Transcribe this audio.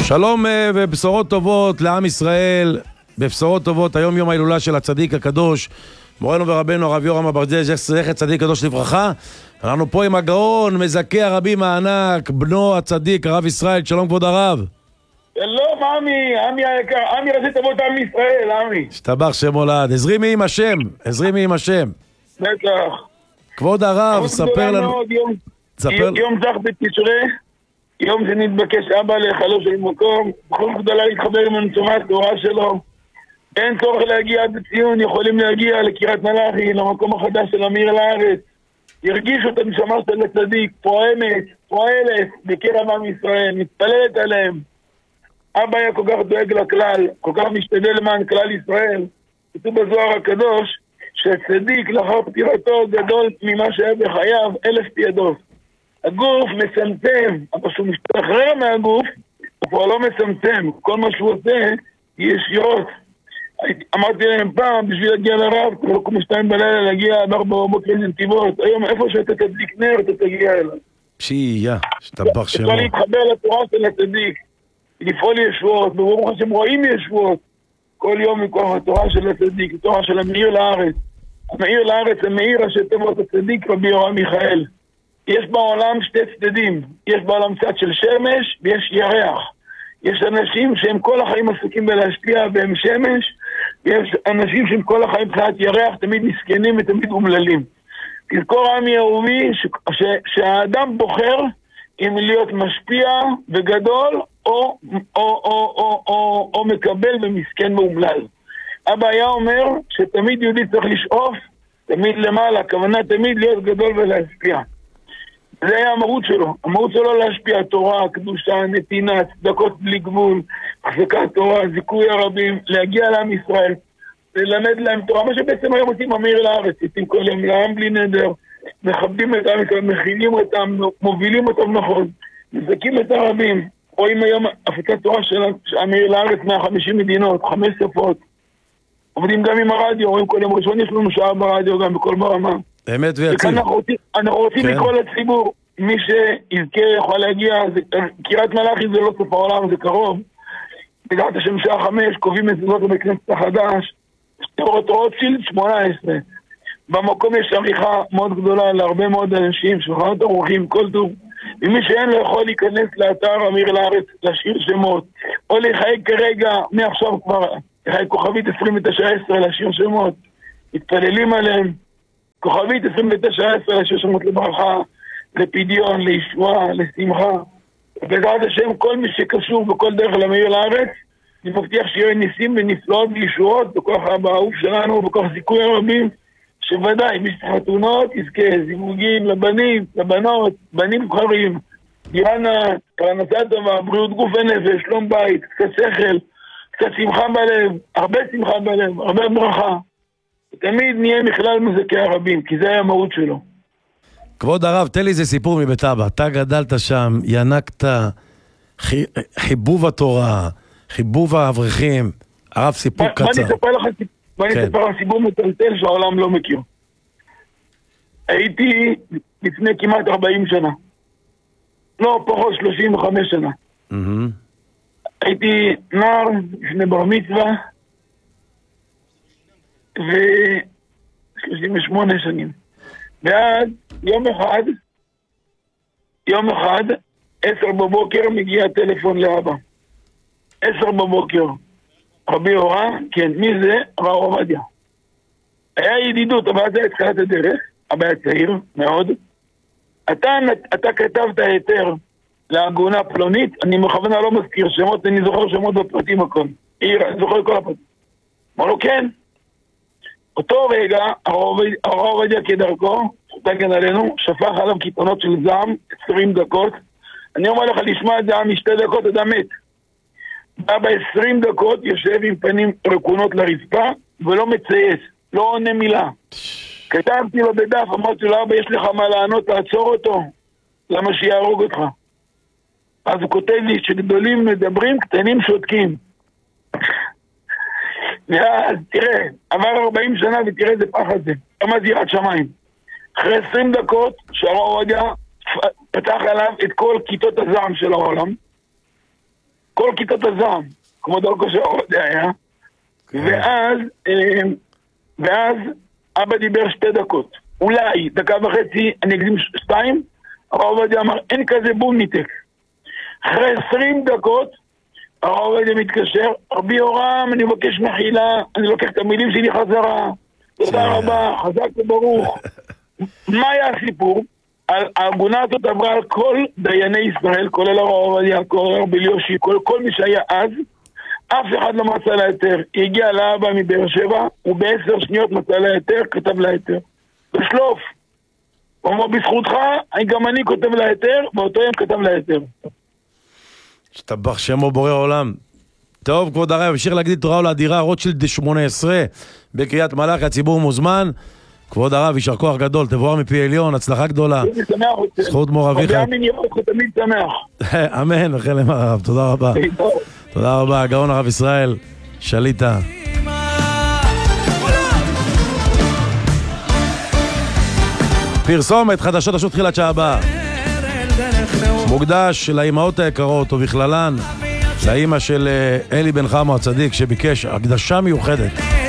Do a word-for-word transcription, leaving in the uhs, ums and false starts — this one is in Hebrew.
שלום ובשורות טובות לעם ישראל, בבשורות טובות, היום יום ההילולה של הצדיק הקדוש, מורנו ורבנו הרב יורם אברג'ל, זכר צדיק קדוש לברכה. אנחנו פה עם הגאון, מזכה הרבים הענק, בנו הצדיק, הרב ישראל. שלום כבוד הרב. שלום עמי, עמי היקר, עמי ראשי תוות עם ישראל, עמי. השתבח שם הולד, עזרי מי עם השם, עזרי מי עם השם. בטח. כבוד הרב, ספר לנו. יום, ספר... יום זך בתשרי, יום שנתבקש אבא להיכלו של מקום, בכל גדולה להתחבר עם הנצומת תורה שלו. אין צורך להגיע עד ציון, יכולים להגיע לקריית מלאכי, למקום החדש של אמיר לארץ. ירגישו את הנשמה של הצדיק, פועמת, פועלת בקרב עם ישראל, מתפללת עליהם. אבא היה כל כך דואג לכלל, כל כך משתדל למען כלל ישראל. כתוב בזוהר הקדוש שהצדיק לאחר פטירתו גדול ממה שהיה בחייו אלף פיידות. הגוף מצמצם, אבל כשהוא משתחרר מהגוף הוא כבר לא מצמצם, כל מה שהוא עושה ישירות. אמרתי להם פעם, בשביל להגיע לרב כבר כמו שתיים בלילה להגיע עד ארבע בבוקר לנתיבות. היום איפה שאתה תדליק נר אתה תגיע אליו. שיהיה, שתבח שמו. אפשר להתחבר לתורה של הצדיק, לפעול ישועות, וברוך השם רואים ישועות כל יום מכוח התורה של הצדיק, התורה של המאיר לארץ. המאיר לארץ, המאיר ראשי תיבות הצדיק רבי יורם מיכאל. יש בעולם שתי צדדים, יש בעולם צד של שמש ויש ירח. יש אנשים שהם כל החיים עסוקים בלהשפיע והם שמש, ויש אנשים שהם כל החיים מבחינת ירח, תמיד מסכנים ותמיד אומללים. תזכור עמי אהובי שהאדם בוחר אם להיות משפיע וגדול או, או, או, או, או, או מקבל ומסכן ואומלל. אבא היה אומר שתמיד יהודי צריך לשאוף, תמיד למעלה, הכוונה תמיד להיות גדול ולהשפיע. זה היה המהות שלו. המהות שלו להשפיע תורה, קדושה, נתינה, צדקות בלי גבול, החזקת תורה, זיכוי הרבים, להגיע לעם ישראל, ללמד להם תורה, מה שבעצם היום עושים המאיר לארץ, יוצאים כל יום לעם בלי נדר, מכבדים את עם ישראל, מכילים אותם, מובילים אותם נכון, מזכים את הרבים. רואים היום הפצת תורה של המאיר לארץ, מאה וחמישים מדינות, חמש שפות. עובדים גם עם הרדיו, רואים כל יום ראשון, יש לנו שעה ברדיו גם בכל ברמה. אמת ויציב. אנחנו רוצים, אנחנו רוצים כן. לקרוא לציבור, מי שיזכה יכול להגיע, קריית מלאכי זה לא סוף העולם, זה קרוב. בגלל השם שעה חמש, קובעים את זאת בכנסת החדש, שטרות רוטשילד שמונה עשרה. במקום יש עריכה מאוד גדולה להרבה מאוד אנשים, שולחנות ערוכים, כל טוב. ומי שאין לו יכול להיכנס לאתר אמיר לארץ, להשאיר שמות, או לחייג כרגע, מעכשיו כבר, לחייג כוכבית עשרים ותשע עשרה, להשאיר שמות, מתפללים עליהם. כוכבית עשרים ותשע עשרה, להשאיר שמות לברכה, לפדיון, לישועה, לשמחה. ובעזרת השם, כל מי שקשור בכל דרך למאיר לארץ, אני מבטיח שיהיה ניסים ונפלאות וישועות בכוח אבא האהוב שלנו, בכוח זיכוי הרבים, שוודאי, מי שחתונות יזכה, זיווגים לבנים, לבנות, בנים בוחרים, דירנה, פרנסה טובה, בריאות גוף ונפש, שלום בית, קצת שכל, קצת שמחה בלב, הרבה שמחה בלב, הרבה ברכה. תמיד נהיה מכלל מזכי הרבים, כי זה היה המהות שלו. כבוד הרב, תן לי איזה סיפור מבית אבא. אתה גדלת שם, ינקת, חי... חיבוב התורה, חיבוב האברכים. הרב, סיפור קצר. בוא אני אספר לך בוא אני אספר לך סיפור מטלטל שהעולם לא מכיר. הייתי לפני כמעט ארבעים שנה. לא, פחות שלושים וחמש שנה. הייתי נער לפני בר מצווה, ו-שלושים ושמונה שנים. ואז יום אחד, יום אחד, עשר בבוקר מגיע טלפון לאבא. עשר בבוקר. רבי יורם, כן, מי זה? הרב עובדיה. היה ידידות, אבל זה התחלת הדרך, אבא היה צעיר מאוד. אתה, אתה כתבת היתר לעגונה פלונית, אני בכוונה לא מזכיר שמות, אני זוכר שמות בפרטים הכל. עיר, אני זוכר כל הפרטים. אמר לו, כן. אותו רגע, הרב עובדיה כדרכו, תגן עלינו, שפך עליו קיתונות של זעם, עשרים דקות. אני אומר לך, לשמוע את זה משתי דקות, אתה מת. בא ב-עשרים דקות, יושב עם פנים רקונות לרצפה, ולא מצייץ, לא עונה מילה. כתבתי לו בדף, אמרתי לו, אבא, יש לך מה לענות, תעצור אותו, למה שיהרוג אותך. אז הוא כותב לי שגדולים מדברים, קטנים שותקים. ואז תראה, עבר ארבעים שנה ותראה איזה פחד זה. כמה זירת שמיים. אחרי עשרים דקות, שהרב עובדיה פתח עליו את כל כיתות הזעם של העולם. כל כל כיתות הזעם, כמו דרכו של עובדיה היה, ואז, ואז אבא דיבר שתי דקות, אולי דקה וחצי, אני אקדים שתיים, הרב עובדיה אמר, אין כזה בומניטק. אחרי עשרים דקות, הרב עובדיה מתקשר, רבי יורם, אני מבקש מחילה, אני לוקח את המילים שלי חזרה, תודה רבה, חזק וברוך. מה היה הסיפור? העגונה הזאת עברה על כל דייני ישראל, כולל הרב עובדיה, כולל רבי יושי, כל, כל מי שהיה אז, אף אחד לא מצא לה היתר. היא הגיעה לאבא מבאר שבע, ובעשר שניות מצא לה היתר, כתב לה היתר. בשלוף. הוא אומר, בזכותך, גם אני כותב לה היתר, ואותו יום כתב לה היתר. שתבח שמו בורא עולם. טוב, כבוד הרב, המשיך להגיד תורה ולאדירה, רוטשילד שמונה עשרה, בקריית מלאכי, הציבור מוזמן. כבוד הרב, יישר כוח גדול, תבואר מפי עליון, הצלחה גדולה. זכות מור אביך. רבי אמין יראה אותך תמיד שמח. אמן, אחרי למה הרב, תודה רבה. תודה רבה, הגאון הרב ישראל, שליטה. פרסומת, חדשות השעות תחילת שעה הבאה. מוקדש לאימהות היקרות ובכללן לאימא של אלי בן חמו הצדיק שביקש הקדשה מיוחדת